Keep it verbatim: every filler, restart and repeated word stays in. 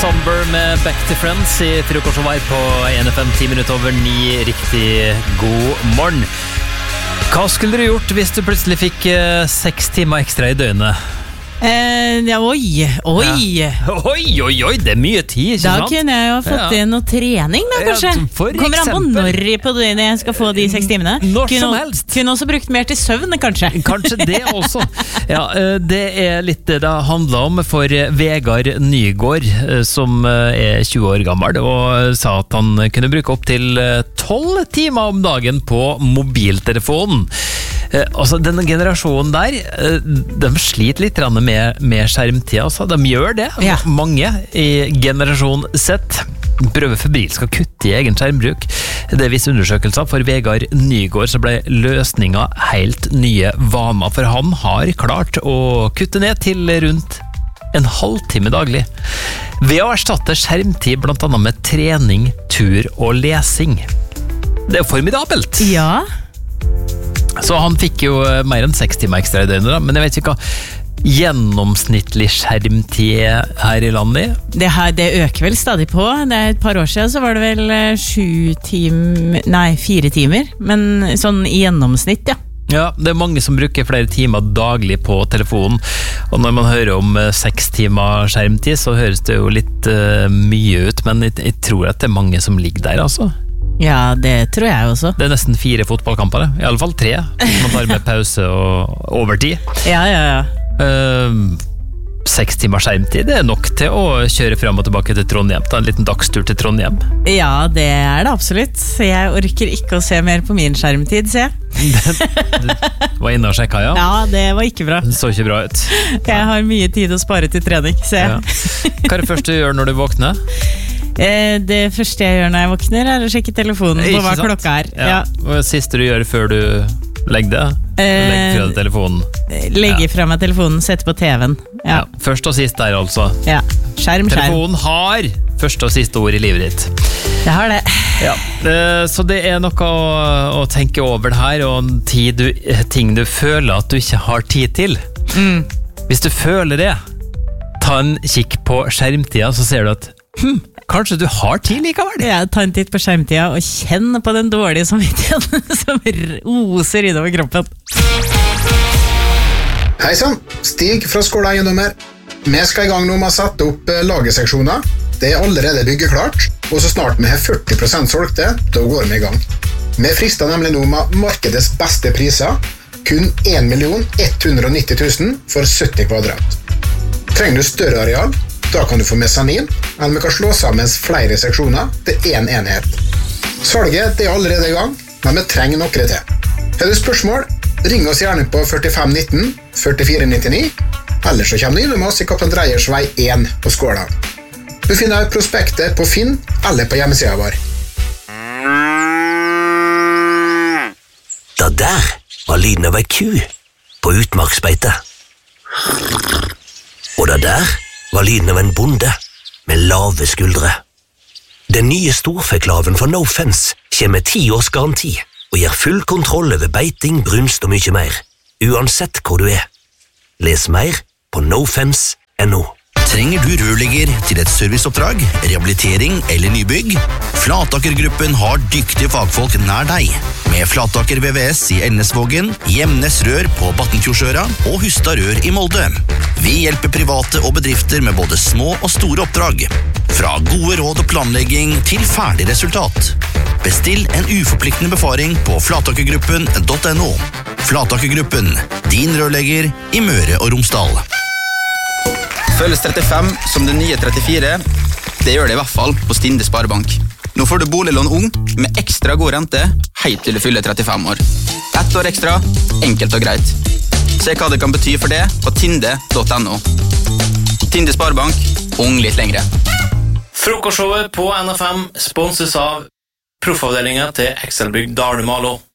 Somber med Back to Friends I frokostshowet på N F M ti minutter over ni. Riktig god morgen. Hva skulle du gjort hvis du plutselig fikk eh, seks timer ekstra I døgnet? Eh, ja, oi, oi. Ja. Oi, oi, oi, det er mye tid, ikke da sant? Da kunne jeg jo fått ja. inn noe trening da, kanskje. Ja, for Kommer an på eksempel. når på døgnet jeg skal få de seks timene. Når kunne, som helst. Kunne også brukt mer til søvn, kanskje. Kanskje det også. Ja, det er litt det det handler om for Vegard Nygård, som er tjue år gammel, og sa at han kunne bruke opp til tolv timer om dagen på mobiltelefonen. Eh, altså denne generasjonen der eh, de sliter litt med, med skjermtid altså. De gjør det, ja. Mange I generasjon Z prøver febrilsk å kutte I egen skjermbruk. Det viser undersøkelser. For Vegard Nygård så ble løsningen helt nye vaner, for han har klart å kutte ned til rundt en halvtime daglig ved å erstatte skjermtid blant annet med trening, tur og lesing. Det er formidabelt. Ja. Så han fikk jo mer enn seks timer ekstra I døgnet da, men jeg vet ikke hva gjennomsnittlig skjermtid her I landet. Det, her, det øker vel stadig på. Det er et par år siden så var det vel sju timer, nei, fire timer, men sånn I gjennomsnitt, ja. Ja, det er mange som bruker flere timer daglig på telefonen, og når man hører om seks timer skjermtid, så høres det jo litt uh, mye ut, men jeg, jeg tror at det er mange som ligger der, altså. Ja, det tror jeg også. Det er nesten fire fotballkamper, I alle fall tre. Man tar med pause og overtid. Ja, ja, ja. Uh, seks timer skjermtid, det er nok til å kjøre frem og tilbake til Trondheim. Ta en liten dagstur til Trondheim. Ja, det er det absolutt. Jeg orker ikke å se mer på min skjermtid, se. Du var inne og sjekka, ja? Ja, det var ikke bra. Det så ikke bra ut. Jeg har mye tid å spare til trening, se. Ja. Hva er det første du gjør når du våkner? Eh, det første jeg gjør når jeg våkner er å sjekke telefonen på hva sant? Klokka er. Ja. Ja. Og det siste du gjør før du legger det? Eh, legger fra deg telefonen? Legger ja. fra meg telefonen, setter på TVen. Ja. Ja. Først og sist der altså. Ja. Skjerm, skjerm. Telefonen har første og siste ord I livet ditt. Det har det. Ja. Eh, så det er noe å, å tenke over det her, og tid du, ting du føler at du ikke har tid til. Mm. Hvis du føler det, ta en kikk på skjermtida, så ser du at hm, kanskje du har tid likevel. Ja, ta en titt på skjermtida og kjenn på den dårlige samvittigheten som oser innover kroppen. Hei sann, Stig fra Skåla Eiendommer. Vi skal I gang nå med å sette opp lagerseksjoner. Det er allerede byggeklart, og så snart vi har førti prosent solgte, da går vi I gang. Vi frister nemlig nå med markedets beste priser, kun en million ett hundre nitti tusen for sytti kvadrat. Trenger du større areal? Da kan du få mesanin, eller vi kan slå sammen flere seksjoner til en enhet. Salget det er allerede I gang, men vi trenger noe til. Har du spørsmål? Ring oss gjerne på førtifem nitten førtifire nittini, eller så kommer du innom oss I Kaptein Dreyers vei én på Skåla. Du finner prospektet på Finn eller på hjemmesiden vår. Det der var lyden av ei ku på utmarksbeite. Og det der var lyden av en bonde med lave skuldre. Den nye storfeklaven fra No Fence kommer med ti års garanti og gir full kontroll over beiting, brunst og mye mer, uansett hvor du er. Les mer på nofence punktum no. Trenger du rørlegger til et serviceoppdrag, rehabilitering eller nybygg? Flataker-gruppen har dyktige fagfolk nær deg. Med Flataker V V S I Elnesvågen, Gjemnes Rør på Battenfjordsøra og Hustad Rør I Molde. Vi hjelper private og bedrifter med både små og store oppdrag. Fra gode råd og planlegging til ferdig resultat. Bestill en uforpliktende befaring på flatakergruppen punktum no. Flatakergruppen, din rørlegger I Møre og Romsdal. Føles trettifem som det nye trettifire, det gjør det I hvert fall på Stinde Sparebank. Nå får du boliglån ung med ekstra god rente, helt til du fyller trettifem år. Ett år ekstra, enkelt og greit. Se hva det kan bety for det på tinde punktum no. Tinde Sparebank, ung litt lengre. Frokostshowet på N F M sponses av proffavdelingen til Excelbygg Dale Malo.